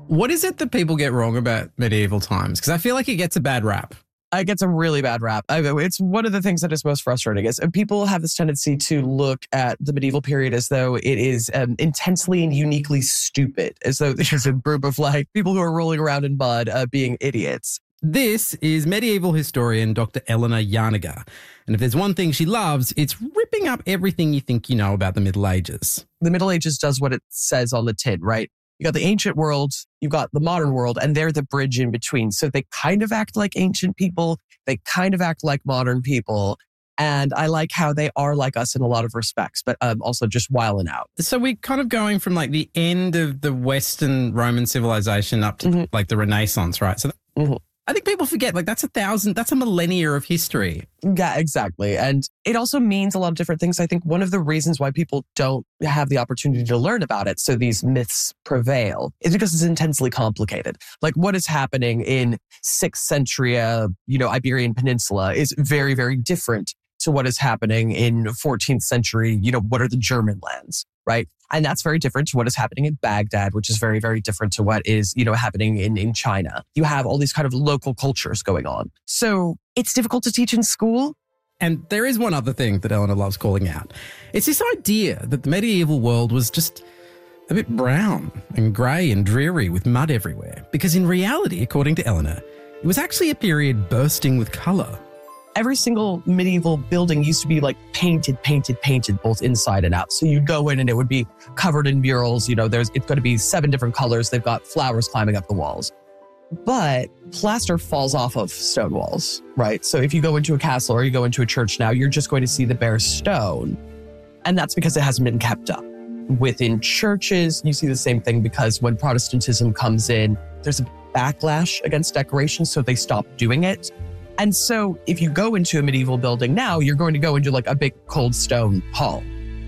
What is it that people get wrong about medieval times? Because I feel like it gets a bad rap. It gets a really bad rap. It's one of the things that is most frustrating is people have this tendency to look at the medieval period as though it is intensely and uniquely stupid, as though there's a group of like people who are rolling around in mud being idiots. This is medieval historian Dr. Eleanor Janega. And if there's one thing she loves, it's ripping up everything you think you know about the Middle Ages. The Middle Ages does what it says on the tin, right? You got the ancient world, you got the modern world, and they're the bridge in between. So they kind of act like ancient people. They kind of act like modern people. And I like how they are like us in a lot of respects, but also just wilding out. So we're kind of going from like the end of the Western Roman civilization up to like the Renaissance, right? So I think people forget, like, that's a millennia of history. Yeah, exactly. And it also means a lot of different things. I think one of the reasons why people don't have the opportunity to learn about it, so these myths prevail, is because it's intensely complicated. Like what is happening in 6th century, Iberian Peninsula is very, very different to what is happening in 14th century, what are the German lands, right? And that's very different to what is happening in Baghdad, which is very, very different to what is, happening in China. You have all these kind of local cultures going on. So it's difficult to teach in school. And there is one other thing that Eleanor loves calling out. It's this idea that the medieval world was just a bit brown and grey and dreary with mud everywhere. Because in reality, according to Eleanor, it was actually a period bursting with colour. Every single medieval building used to be like painted, both inside and out. So you'd go in and it would be covered in murals. It's going to be 7 different colors. They've got flowers climbing up the walls. But plaster falls off of stone walls, right? So if you go into a castle or you go into a church now, you're just going to see the bare stone. And that's because it hasn't been kept up. Within churches, you see the same thing because when Protestantism comes in, there's a backlash against decoration, so they stop doing it. And so if you go into a medieval building now, you're going to go into like a big cold stone hall.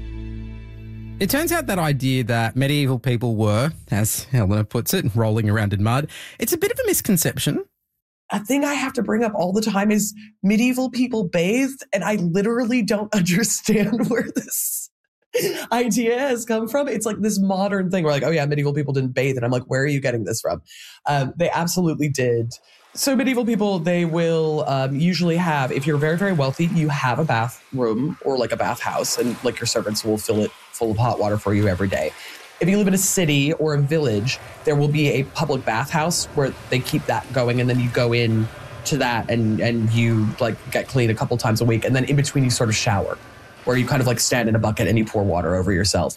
It turns out that idea that medieval people were, as Eleanor puts it, rolling around in mud, it's a bit of a misconception. A thing I have to bring up all the time is medieval people bathed, and I literally don't understand where this idea has come from. It's like this modern thing. We're like, oh yeah, medieval people didn't bathe. And I'm like, where are you getting this from? They absolutely did. So medieval people, they will usually have, if you're very, very wealthy, you have a bathroom or like a bathhouse, and like your servants will fill it full of hot water for you every day. If you live in a city or a village, there will be a public bathhouse where they keep that going, and then you go in to that and you like get clean a couple times a week, and then in between you sort of shower, where you kind of like stand in a bucket and you pour water over yourself.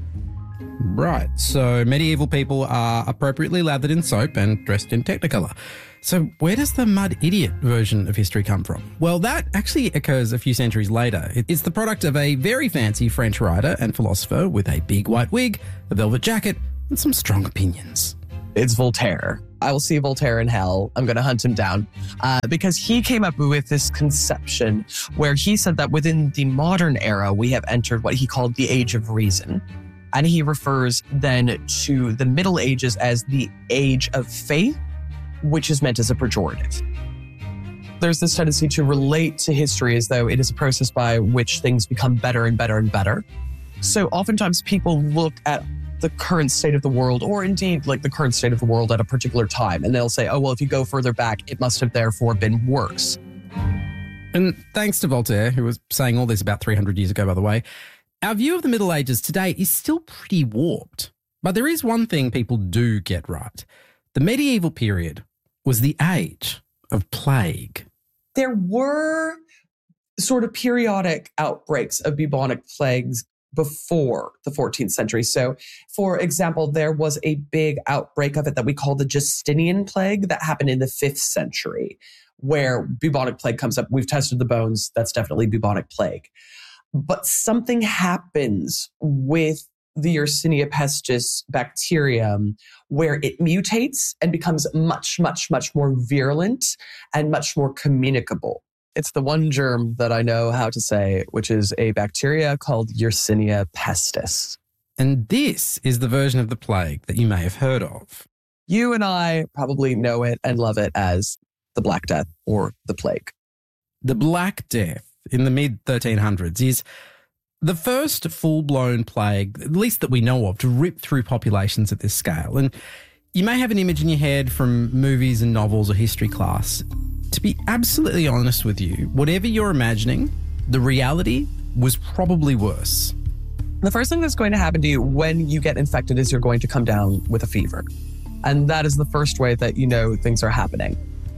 Right, so medieval people are appropriately lathered in soap and dressed in Technicolor. So where does the mud idiot version of history come from? Well, that actually occurs a few centuries later. It's the product of a very fancy French writer and philosopher with a big white wig, a velvet jacket, and some strong opinions. It's Voltaire. I will see Voltaire in hell. I'm going to hunt him down because he came up with this conception where he said that within the modern era, we have entered what he called the Age of Reason. And he refers then to the Middle Ages as the Age of Faith, which is meant as a pejorative. There's this tendency to relate to history as though it is a process by which things become better and better and better. So oftentimes people look at the current state of the world, or indeed like the current state of the world at a particular time, and they'll say, oh, well, if you go further back, it must have therefore been worse. And thanks to Voltaire, who was saying all this about 300 years ago, by the way, our view of the Middle Ages today is still pretty warped. But there is one thing people do get right. The medieval period was the age of plague. There were sort of periodic outbreaks of bubonic plagues before the 14th century. So, for example, there was a big outbreak of it that we call the Justinian plague that happened in the 5th century, where bubonic plague comes up. We've tested the bones. That's definitely bubonic plague. But something happens with the Yersinia pestis bacterium where it mutates and becomes much, much, much more virulent and much more communicable. It's the one germ that I know how to say, which is a bacteria called Yersinia pestis. And this is the version of the plague that you may have heard of. You and I probably know it and love it as the Black Death or the plague. The Black Death in the mid-1300s is the first full-blown plague, at least that we know of, to rip through populations at this scale. And you may have an image in your head from movies and novels or history class. To be absolutely honest with you, whatever you're imagining, the reality was probably worse. The first thing that's going to happen to you when you get infected is you're going to come down with a fever. And that is the first way that you know things are happening.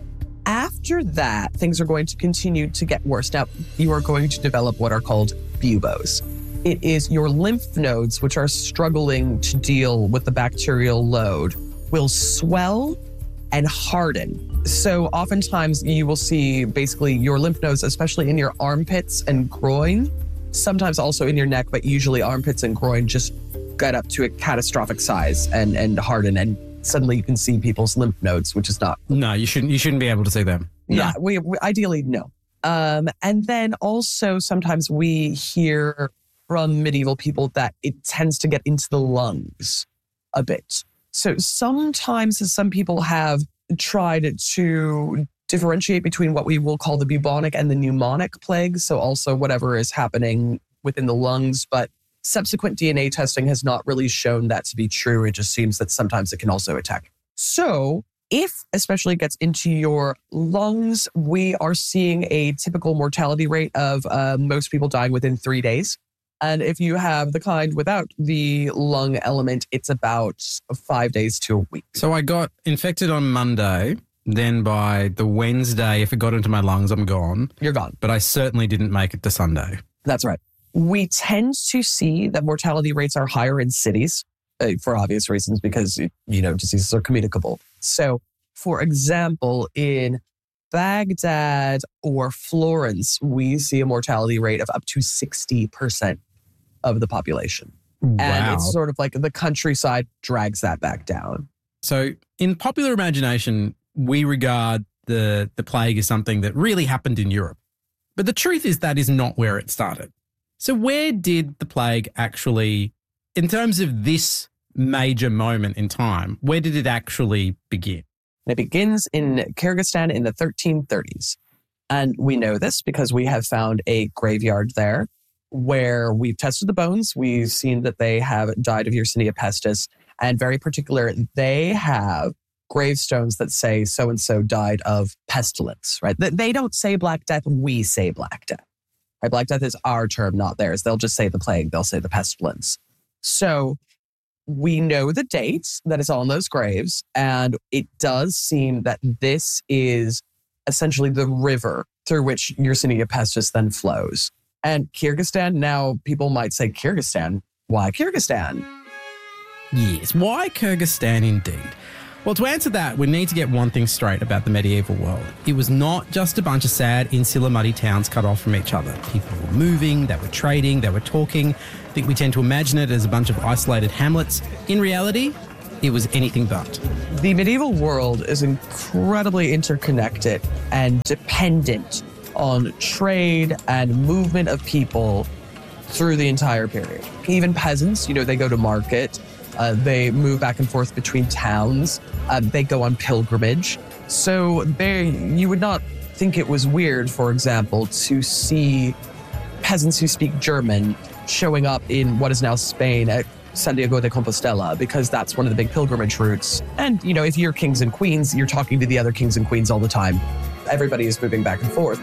After that, things are going to continue to get worse. Now, you are going to develop what are called buboes. It is your lymph nodes, which are struggling to deal with the bacterial load, will swell and harden. So oftentimes you will see basically your lymph nodes, especially in your armpits and groin, sometimes also in your neck, but usually armpits and groin just get up to a catastrophic size and harden. And suddenly you can see people's lymph nodes, which is not. No, you shouldn't be able to see them. No. Yeah, we ideally, no. And then also sometimes we hear from medieval people that it tends to get into the lungs a bit. So sometimes some people have tried to differentiate between what we will call the bubonic and the pneumonic plague. So also whatever is happening within the lungs, but subsequent DNA testing has not really shown that to be true. It just seems that sometimes it can also attack. So if especially it gets into your lungs, we are seeing a typical mortality rate of most people dying within 3 days. And if you have the kind without the lung element, it's about 5 days to a week. So I got infected on Monday. Then by the Wednesday, if it got into my lungs, I'm gone. You're gone. But I certainly didn't make it to Sunday. That's right. We tend to see that mortality rates are higher in cities for obvious reasons because, diseases are communicable. So, for example, in Baghdad or Florence, we see a mortality rate of up to 60% of the population. Wow. And it's sort of like the countryside drags that back down. So in popular imagination, we regard the plague as something that really happened in Europe. But the truth is that is not where it started. So where did the plague actually, in terms of this major moment in time, where did it actually begin? It begins in Kyrgyzstan in the 1330s. And we know this because we have found a graveyard there where we've tested the bones. We've seen that they have died of Yersinia pestis. And very particular, they have gravestones that say so-and-so died of pestilence, right? They don't say Black Death, we say Black Death. Right? Black Death is our term, not theirs. They'll just say the plague, they'll say the pestilence. So we know the dates that is on those graves, and it does seem that this is essentially the river through which Yersinia pestis then flows. And Kyrgyzstan, now people might say Kyrgyzstan. Why Kyrgyzstan? Yes, why Kyrgyzstan indeed? Well, to answer that, we need to get one thing straight about the medieval world. It was not just a bunch of sad, insular, muddy towns cut off from each other. People were moving, they were trading, they were talking. I think we tend to imagine it as a bunch of isolated hamlets. In reality, it was anything but. The medieval world is incredibly interconnected and dependent on trade and movement of people through the entire period. Even peasants, they go to market. They move back and forth between towns. They go on pilgrimage. So you would not think it was weird, for example, to see peasants who speak German showing up in what is now Spain at Santiago de Compostela, because that's one of the big pilgrimage routes. And, if you're kings and queens, you're talking to the other kings and queens all the time. Everybody is moving back and forth.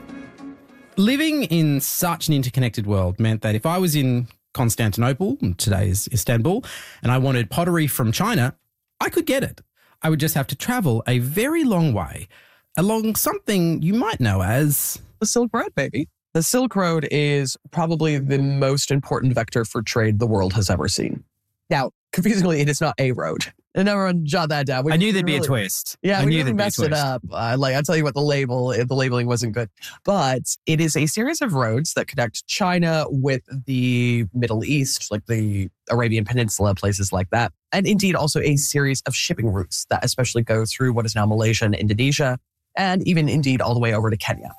Living in such an interconnected world meant that if I was in Constantinople, today is Istanbul, and I wanted pottery from China, I could get it. I would just have to travel a very long way along something you might know as the Silk Road, baby. The Silk Road is probably the most important vector for trade the world has ever seen. Now, confusingly, it is not a road. And everyone jot that down. I knew there'd be a twist. Yeah, we really messed it up. I'll tell you what, the labeling wasn't good. But it is a series of roads that connect China with the Middle East, like the Arabian Peninsula, places like that. And indeed also a series of shipping routes that especially go through what is now Malaysia and Indonesia, and even indeed all the way over to Kenya.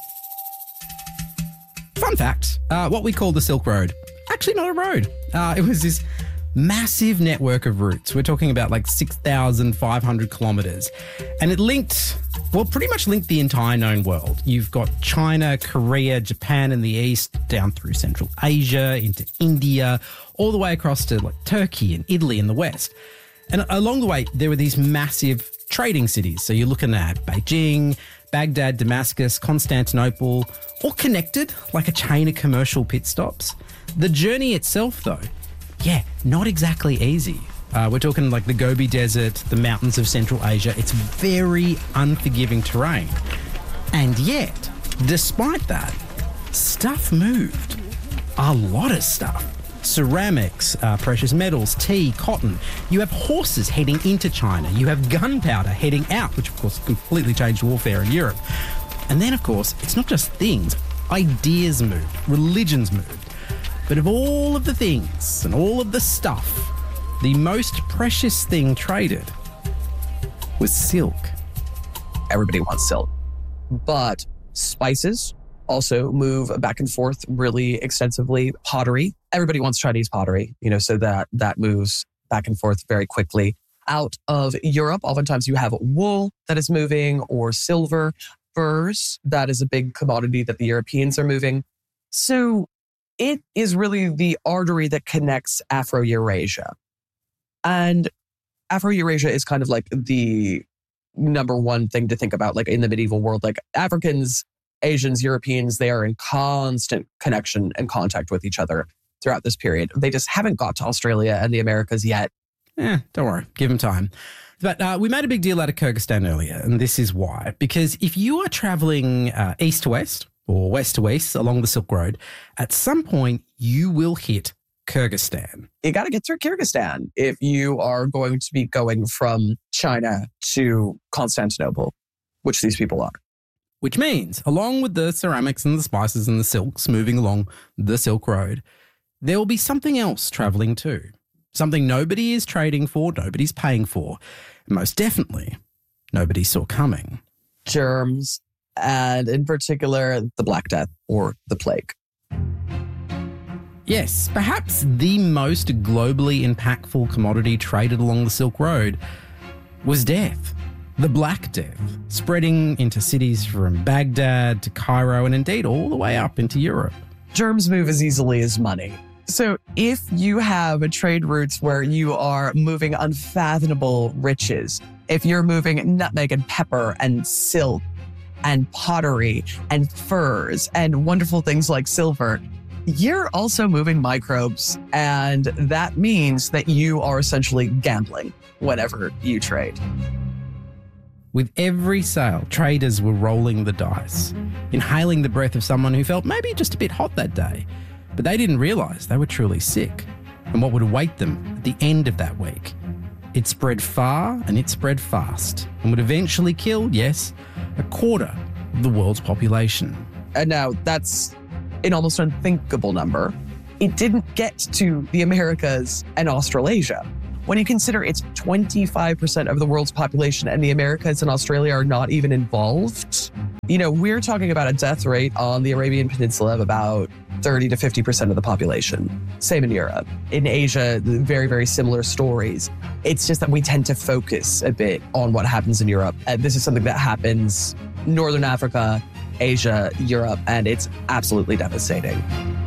Fun fact, what we call the Silk Road, actually not a road. It was this massive network of routes. We're talking about like 6,500 kilometers. And it pretty much linked the entire known world. You've got China, Korea, Japan in the east, down through Central Asia, into India, all the way across to like Turkey and Italy in the west. And along the way, there were these massive trading cities. So you're looking at Beijing, Baghdad, Damascus, Constantinople, all connected like a chain of commercial pit stops. The journey itself, though, not exactly easy. We're talking like the Gobi Desert, the mountains of Central Asia. It's very unforgiving terrain. And yet, despite that, stuff moved. A lot of stuff. Ceramics, precious metals, tea, cotton. You have horses heading into China. You have gunpowder heading out, which of course completely changed warfare in Europe. And then, of course, it's not just things. Ideas moved. Religions moved. But of all of the things and all of the stuff, the most precious thing traded was silk. Everybody wants silk. But spices also move back and forth really extensively. Pottery. Everybody wants Chinese pottery, so that moves back and forth very quickly. Out of Europe, oftentimes you have wool that is moving or silver. Furs, that is a big commodity that the Europeans are moving. So it is really the artery that connects Afro-Eurasia. And Afro-Eurasia is kind of like the number one thing to think about, like in the medieval world. Like Africans, Asians, Europeans, they are in constant connection and contact with each other throughout this period. They just haven't got to Australia and the Americas yet. Don't worry, give them time. But we made a big deal out of Kyrgyzstan earlier, and this is why. Because if you are traveling east to west or west to east along the Silk Road, at some point you will hit Kyrgyzstan. You got to get through Kyrgyzstan if you are going to be going from China to Constantinople, which these people are. Which means, along with the ceramics and the spices and the silks moving along the Silk Road, there will be something else travelling too. Something nobody is trading for, nobody's paying for. And most definitely, nobody saw coming. Germs, and in particular, the Black Death or the plague. Yes, perhaps the most globally impactful commodity traded along the Silk Road was death. The Black Death, spreading into cities from Baghdad to Cairo and indeed all the way up into Europe. Germs move as easily as money. So if you have trade routes where you are moving unfathomable riches, if you're moving nutmeg and pepper and silk and pottery and furs and wonderful things like silver, you're also moving microbes. And that means that you are essentially gambling whenever you trade. With every sale, traders were rolling the dice, inhaling the breath of someone who felt maybe just a bit hot that day. But they didn't realise they were truly sick and what would await them at the end of that week. It spread far and it spread fast and would eventually kill, yes, a quarter of the world's population. And now that's an almost unthinkable number. It didn't get to the Americas and Australasia. When you consider it's 25% of the world's population and the Americas and Australia are not even involved, we're talking about a death rate on the Arabian Peninsula of about 30 to 50% of the population. Same in Europe. In Asia, very, very similar stories. It's just that we tend to focus a bit on what happens in Europe. And this is something that happens Northern Africa, Asia, Europe, and it's absolutely devastating.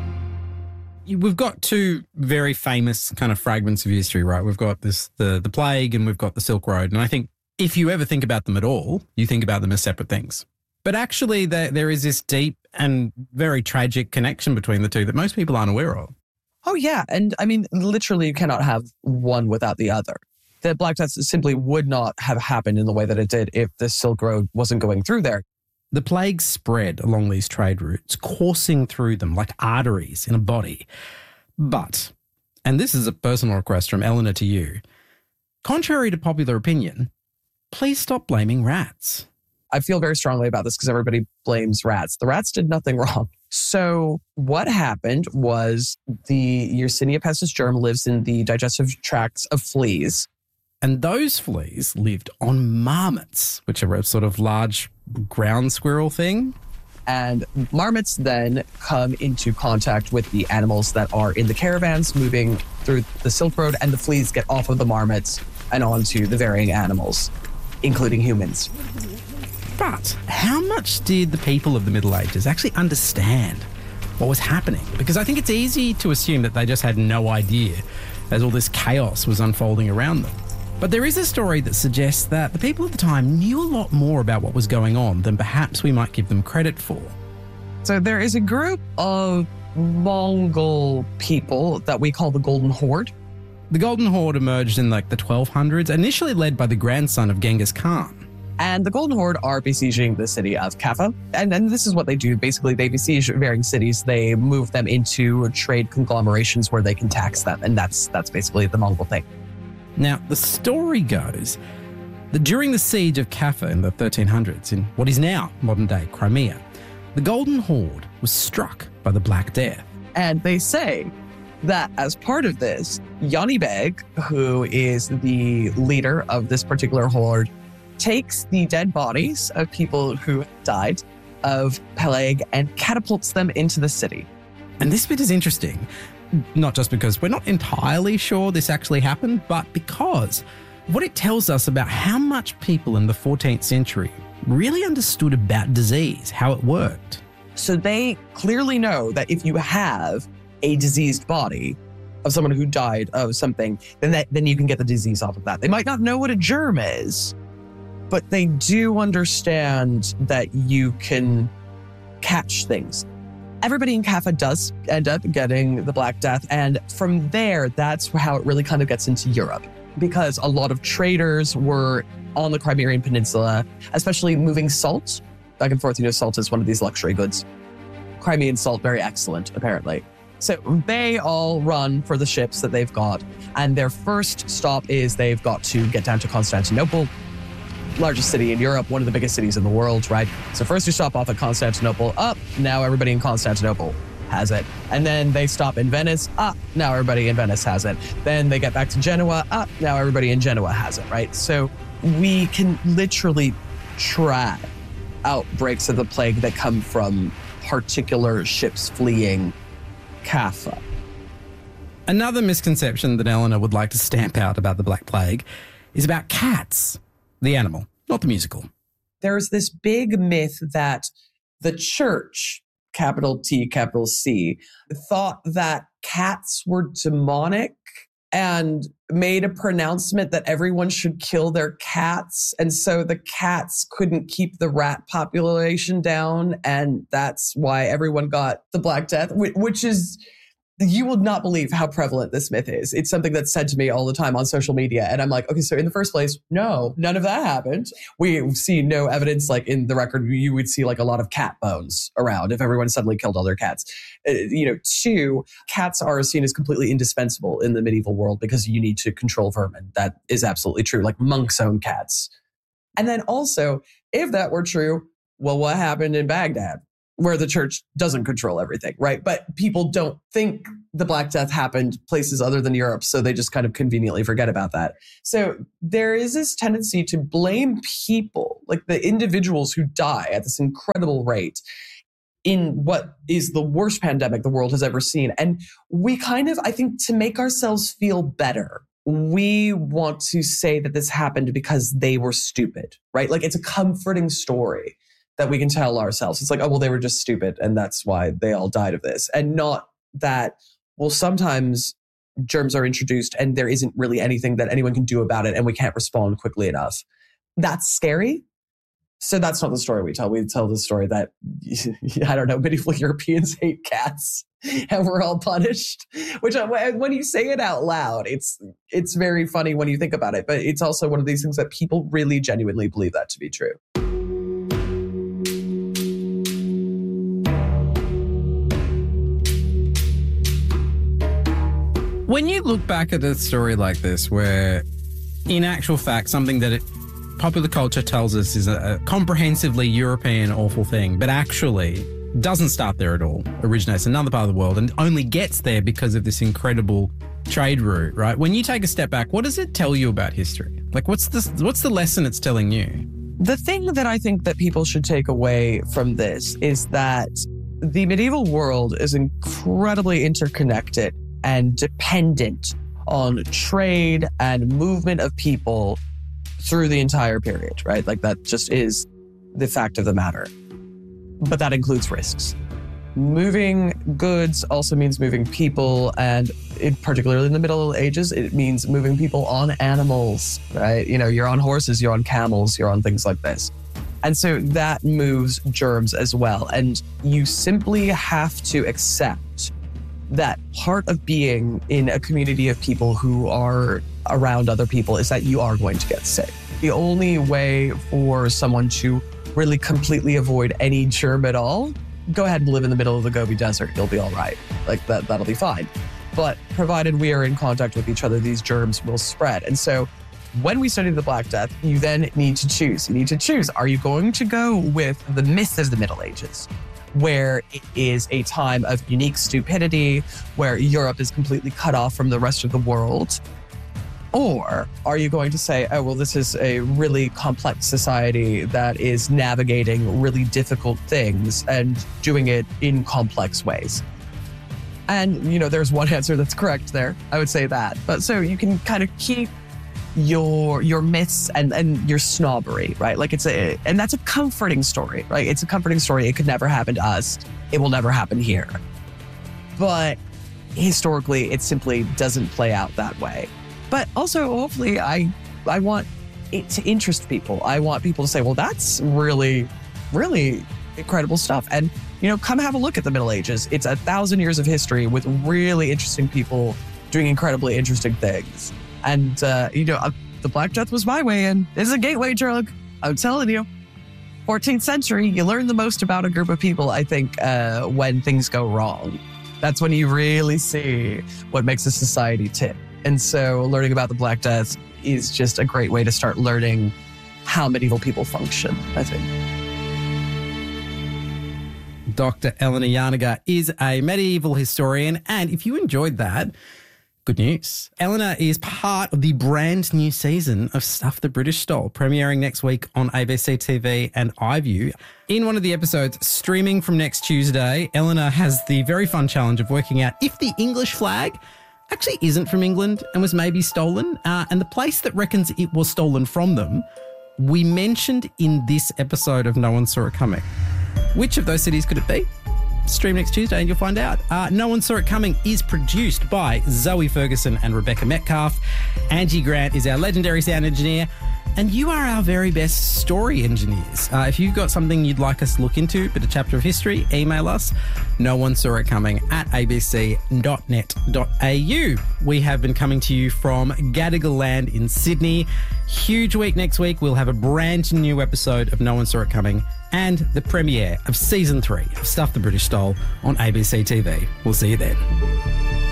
We've got two very famous kind of fragments of history, right? We've got the plague and we've got the Silk Road. And I think if you ever think about them at all, you think about them as separate things. But actually there is this deep and very tragic connection between the two that most people aren't aware of. Oh, yeah. And I mean, literally, you cannot have one without the other. The Black Death simply would not have happened in the way that it did if the Silk Road wasn't going through there. The plague spread along these trade routes, coursing through them like arteries in a body. But, and this is a personal request from Eleanor to you, contrary to popular opinion, please stop blaming rats. I feel very strongly about this because everybody blames rats. The rats did nothing wrong. So what happened was the Yersinia pestis germ lives in the digestive tracts of fleas. And those fleas lived on marmots, which are a sort of large ground squirrel thing. And marmots then come into contact with the animals that are in the caravans moving through the Silk Road, and the fleas get off of the marmots and onto the varying animals, including humans. But how much did the people of the Middle Ages actually understand what was happening? Because I think it's easy to assume that they just had no idea as all this chaos was unfolding around them. But there is a story that suggests that the people at the time knew a lot more about what was going on than perhaps we might give them credit for. So there is a group of Mongol people that we call the Golden Horde. The Golden Horde emerged in the 1200s, initially led by the grandson of Genghis Khan. And the Golden Horde are besieging the city of Kaffa. And this is what they do. Basically, they besiege varying cities. They move them into trade conglomerations where they can tax them. And that's basically the Mongol thing. Now, the story goes that during the siege of Kaffa in the 1300s, in what is now modern-day Crimea, the Golden Horde was struck by the Black Death. And they say that as part of this, Yanni Beg, who is the leader of this particular horde, takes the dead bodies of people who died of plague and catapults them into the city. And this bit is interesting, not just because we're not entirely sure this actually happened, but because what it tells us about how much people in the 14th century really understood about disease, how it worked. So they clearly know that if you have a diseased body of someone who died of something, then you can get the disease off of that. They might not know what a germ is, but they do understand that you can catch things. Everybody in Kaffa does end up getting the Black Death. And from there, that's how it really kind of gets into Europe, because a lot of traders were on the Crimean Peninsula, especially moving salt back and forth. Salt is one of these luxury goods. Crimean salt, very excellent, apparently. So they all run for the ships that they've got. And their first stop is they've got to get down to Constantinople, largest city in Europe, one of the biggest cities in the world, right? So first you stop off at Constantinople. Now everybody in Constantinople has it. And then they stop in Venice. Now everybody in Venice has it. Then they get back to Genoa. Now everybody in Genoa has it, right? So we can literally track outbreaks of the plague that come from particular ships fleeing Kaffa. Another misconception that Eleanor would like to stamp out about the Black Plague is about cats. The animal, not the musical. There's this big myth that the church, capital T, capital C, thought that cats were demonic and made a pronouncement that everyone should kill their cats. And so the cats couldn't keep the rat population down. And that's why everyone got the Black Death, which is... You will not believe how prevalent this myth is. It's something that's said to me all the time on social media. And I'm like, okay, so in the first place, no, none of that happened. We see no evidence, like in the record, you would see like a lot of cat bones around if everyone suddenly killed all their cats. Two, cats are seen as completely indispensable in the medieval world because you need to control vermin. That is absolutely true, like monks own cats. And then also, if that were true, well, what happened in Baghdad? Where the church doesn't control everything, right? But people don't think the Black Death happened places other than Europe, so they just kind of conveniently forget about that. So there is this tendency to blame people, like the individuals who die at this incredible rate, in what is the worst pandemic the world has ever seen. And we kind of, I think, to make ourselves feel better, we want to say that this happened because they were stupid, right? Like it's a comforting story that we can tell ourselves. It's like, oh, well, they were just stupid and that's why they all died of this. And not that, well, sometimes germs are introduced and there isn't really anything that anyone can do about it and we can't respond quickly enough. That's scary. So that's not the story we tell. We tell the story that, I don't know, medieval Europeans hate cats and we're all punished. Which, when you say it out loud, it's very funny when you think about it. But it's also one of these things that people really genuinely believe that to be true. When you look back at a story like this, where in actual fact, something that popular culture tells us is a comprehensively European awful thing, but actually doesn't start there at all, originates in another part of the world and only gets there because of this incredible trade route, right? When you take a step back, what does it tell you about history? Like, what's the lesson it's telling you? The thing that I think that people should take away from this is that the medieval world is incredibly interconnected and dependent on trade and movement of people through the entire period, right? Like that just is the fact of the matter. But that includes risks. Moving goods also means moving people, and particularly in the Middle Ages, it means moving people on animals, right? You know, you're on horses, you're on camels, you're on things like this. And so that moves germs as well. And you simply have to accept that part of being in a community of people who are around other people is that you are going to get sick. The only way for someone to really completely avoid any germ at all, go ahead and live in the middle of the Gobi Desert. You'll be all right. Like that'll be fine. But provided we are in contact with each other, these germs will spread. And so when we study the Black Death, you then need to choose. You need to choose. Are you going to go with the myth of the Middle Ages, where it is a time of unique stupidity, where Europe is completely cut off from the rest of the world? Or are you going to say, oh, well, this is a really complex society that is navigating really difficult things and doing it in complex ways? And, you know, there's one answer that's correct there. I would say that. But so you can kind of keep your myths and your snobbery, right? Like and that's a comforting story, right? It's a comforting story. It could never happen to us. It will never happen here. But historically, it simply doesn't play out that way. But also, hopefully, I want it to interest people. I want people to say, well, that's really, really incredible stuff. And, you know, come have a look at the Middle Ages. It's 1,000 years of history with really interesting people doing incredibly interesting things. And, the Black Death was my way in. It's a gateway drug. I'm telling you. 14th century, you learn the most about a group of people, I think, when things go wrong. That's when you really see what makes a society tick. And so learning about the Black Death is just a great way to start learning how medieval people function, I think. Dr. Eleanor Janega is a medieval historian, and if you enjoyed that, good news. Eleanor is part of the brand new season of Stuff the British Stole, premiering next week on ABC TV and iView. In one of the episodes, streaming from next Tuesday, Eleanor has the very fun challenge of working out if the English flag actually isn't from England and was maybe stolen, and the place that reckons it was stolen from them, we mentioned in this episode of No One Saw It Coming. Which of those cities could it be? Stream next Tuesday and you'll find out. No One Saw It Coming is produced by Zoe Ferguson and Rebecca Metcalf. Angie Grant is our legendary sound engineer, and you are our very best story engineers. If you've got something you'd like us to look into, but a chapter of history, email us, nonsaw.it coming@abc.net.au. We have been coming to you from Gadigal Land in Sydney. Huge week next week. We'll have a brand new episode of No One Saw It Coming and the premiere of Season 3 of Stuff the British Stole on ABC TV. We'll see you then.